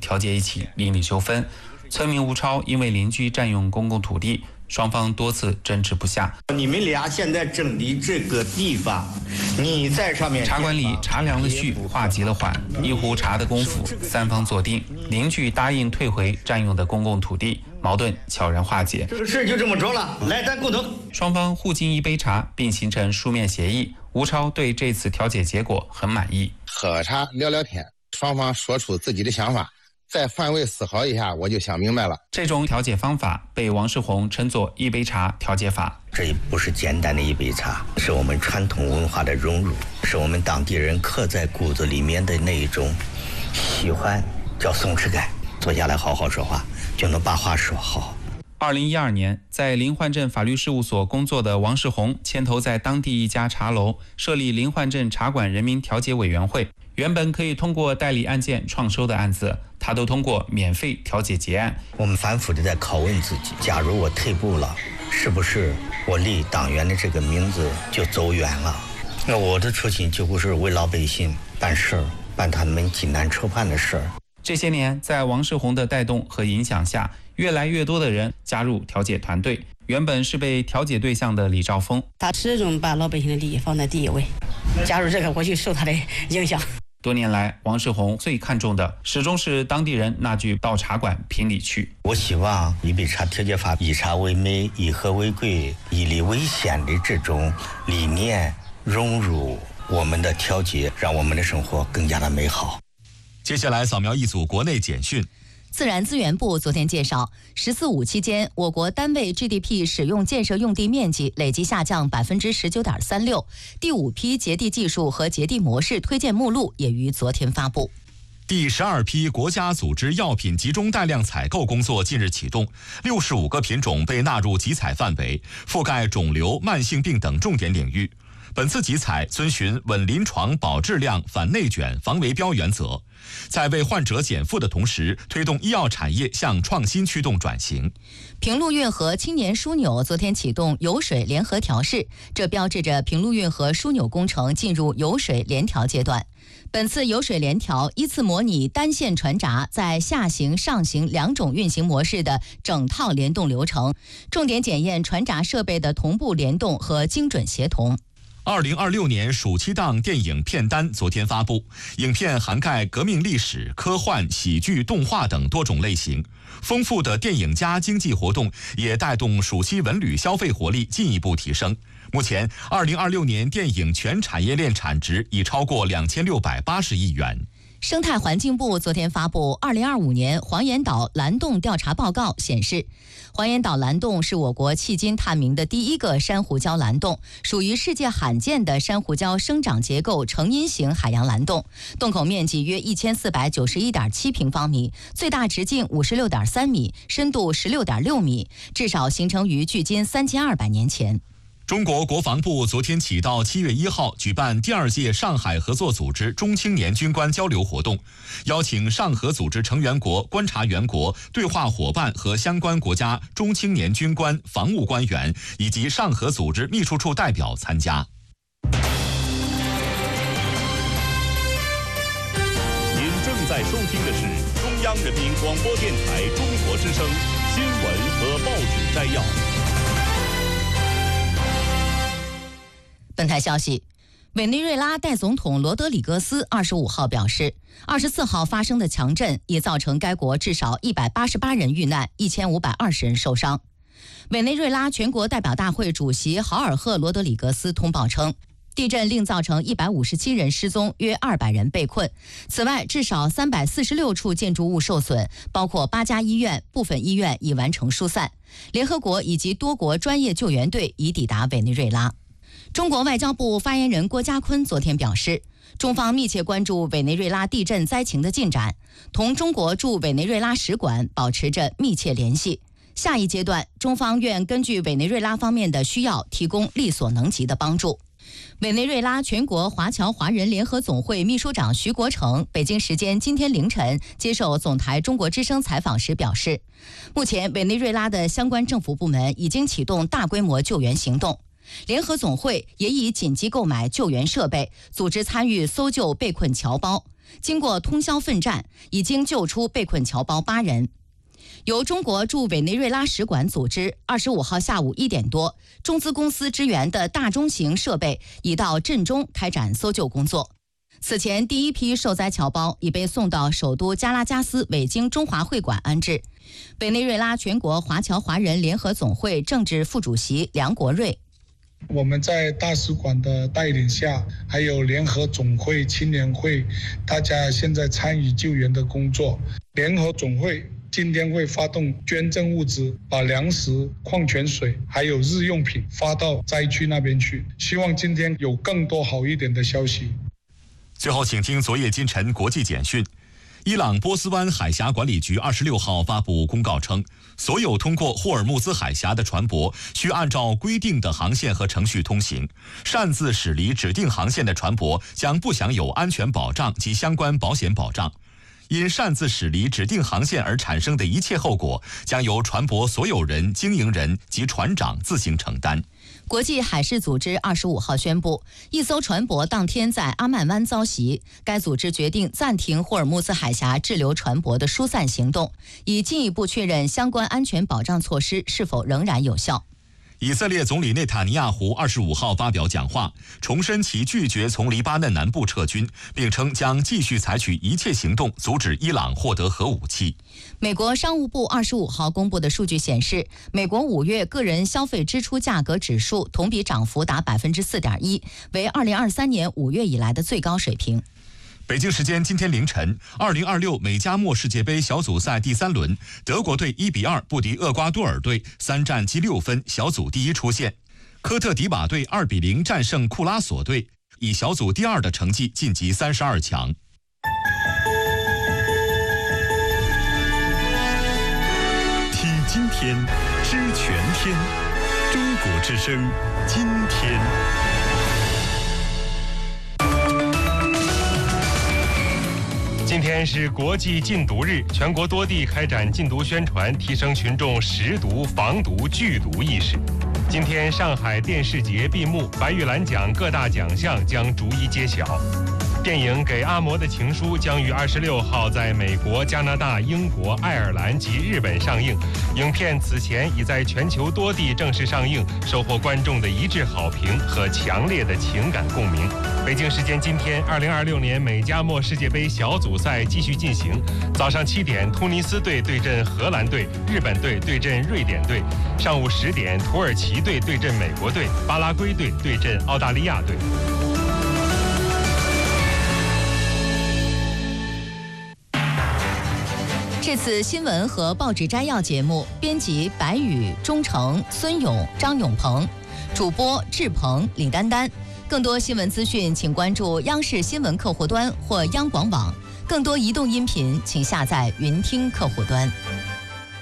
调解一起邻里纠纷。村民吴超因为邻居占用公共土地，双方多次争执不下。 你们俩现在整理这个地方，你在上面。 茶馆里茶凉了续，话急了缓，一壶茶的功夫，三方坐定，邻居答应退回占用的公共土地，矛盾悄然化解。 这个事就这么着了，来，咱共同。 双方互敬一杯茶，并形成书面协议。吴超对这次调解结果很满意。 喝茶聊聊天，双方说出自己的想法。再换位思考一下，我就想明白了。 这种调解方法被王世宏称作一杯茶调解法。 这不是简单的一杯茶，是我们传统文化的融入，是我们当地人刻在骨子里面的那一种喜欢，叫松弛感。坐下来好好说话，就能把话说好。 2012年，在临焕镇法律事务所工作的王世宏牵头在当地一家茶楼设立临焕镇茶馆人民调解委员会。原本可以通过代理案件创收的案子，他都通过免费调解结案。 我们反复的在拷问自己，假如我退步了，是不是我离党员的这个名字就走远了？那我的初心就不是为老百姓办事儿，办他们济难愁盼的事儿。 这些年，在王世宏的带动和影响下，越来越多的人加入调解团队。原本是被调解对象的李兆峰， 他始终把老百姓的利益放在第一位。加入这个，我就受他的影响。 多年来，王世宏最看重的始终是当地人那句到茶馆评理去。 我希望一杯茶调解法以茶为美，以和为贵，以理为先的这种理念融入我们的调解，让我们的生活更加的美好。 接下来扫描一组国内简讯。 自然资源部昨天介绍，“14·5”期间，我国单位 GDP 使用建设用地面积累计下降19.36%。第5批节地技术和节地模式推荐目录也于昨天发布。 第12批国家组织药品集中带量采购工作近日启动，65个品种被纳入集采范围，覆盖肿瘤、慢性病等重点领域。本次集采遵循稳临床、保质量、反内卷、防围标原则，在为患者减负的同时，推动医药产业向创新驱动转型。 平陆运河青年枢纽昨天启动油水联合调试，这标志着平陆运河枢纽工程进入油水联调阶段。本次油水联调依次模拟单线船闸在下行、上行两种运行模式的整套联动流程，重点检验船闸设备的同步联动和精准协同。 2026年暑期档电影片单昨天发布，影片涵盖革命历史、科幻、喜剧、动画等多种类型。丰富的电影加经济活动也带动暑期文旅消费活力进一步提升。目前，2026年电影全产业链产值已超过2680亿元。 生态环境部昨天发布2025年黄岩岛蓝洞调查报告，显示，黄岩岛蓝洞是我国迄今探明的第一个珊瑚礁蓝洞，属于世界罕见的珊瑚礁生长结构成因型海洋蓝洞，洞口面积约1491.7平方米，最大直径56.3米，深度16.6米，至少形成于距今3200年前。 中国国防部昨天起到7月1号举办第2届上海合作组织中青年军官交流活动，邀请上合组织成员国、观察员国、对话伙伴和相关国家中青年军官、防务官员以及上合组织秘书处代表参加。 您正在收听的是中央人民广播电台中国之声新闻和报纸摘要。 本台消息，委内瑞拉代总统罗德里戈斯25号表示，24号发生的强震已造成该国至少188人遇难，1520人受伤。委内瑞拉全国代表大会主席豪尔赫·罗德里戈斯通报称，地震另造成157人失踪，约200人被困。此外，至少346处建筑物受损，包括8家医院，部分医院已完成疏散。联合国以及多国专业救援队已抵达委内瑞拉。中国外交部发言人郭家坤昨天表示，中方密切关注委内瑞拉地震灾情的进展，同中国驻委内瑞拉使馆保持着密切联系。下一阶段，中方愿根据委内瑞拉方面的需要，提供力所能及的帮助。委内瑞拉全国华侨华人联合总会秘书长徐国成北京时间今天凌晨接受总台中国之声采访时表示，目前委内瑞拉的相关政府部门已经启动大规模救援行动。联合总会也已紧急购买救援设备，组织参与搜救被困侨胞。 经过通宵奋战，已经救出被困侨胞8人。由中国驻委内瑞拉使馆组织25号下午1点多，中资公司支援的大中型设备已到镇中开展搜救工作。此前，第一批受灾侨胞已被送到首都加拉加斯伟京中华会馆安置。委内瑞拉全国华侨华人联合总会政治副主席梁国瑞： 我们在大使馆的带领下，还有联合总会、青年会，大家现在参与救援的工作。联合总会今天会发动捐赠物资，把粮食、矿泉水还有日用品发到灾区那边去。希望今天有更多好一点的消息。 最后，请听昨夜今晨国际简讯。伊朗波斯湾海峡管理局26号发布公告称，所有通过霍尔木兹海峡的船舶需按照规定的航线和程序通行，擅自驶离指定航线的船舶将不享有安全保障及相关保险保障。因擅自驶离指定航线而产生的一切后果，将由船舶所有人、经营人及船长自行承担。 国际海事组织25号宣布，一艘船舶当天在阿曼湾遭袭，该组织决定暂停霍尔木兹海峡滞留船舶的疏散行动，以进一步确认相关安全保障措施是否仍然有效。 以色列总理内塔尼亚胡25号发表讲话，重申其拒绝从黎巴嫩南部撤军，并称将继续采取一切行动阻止伊朗获得核武器。 美国商务部25号公布的数据显示，美国5月个人消费支出价格指数同比涨幅达 4.1%， 为2023年5月以来的最高水平。 北京时间今天凌晨，2026美加墨世界杯小组赛第3轮，德国队1-2不敌厄瓜多尔队，3战积6分，小组第1出线。科特迪瓦队2-0战胜库拉索队，以小组第2的成绩晋级32强。 听今天，知全天，中国之声，今天。今天是国际禁毒日，全国多地开展禁毒宣传，提升群众识毒、防毒、拒毒意识。今天上海电视节闭幕，白玉兰奖各大奖项将逐一揭晓。电影《给阿嬷的情书》将于26号在美国、加拿大、英国、爱尔兰及日本上映。影片此前已在全球多地正式上映，收获观众的一致好评和强烈的情感共鸣。北京时间今天，2026年美加墨世界杯小组赛继续进行。早上7点，突尼斯队对阵荷兰队，日本队对阵瑞典队；上午10点，土耳其队对阵美国队，巴拉圭队对阵澳大利亚队。 这次新闻和报纸摘要节目，编辑白宇、钟诚、孙勇、张永鹏，主播志鹏、李丹丹。更多新闻资讯，请关注央视新闻客户端或央广网。更多移动音频，请下载云听客户端。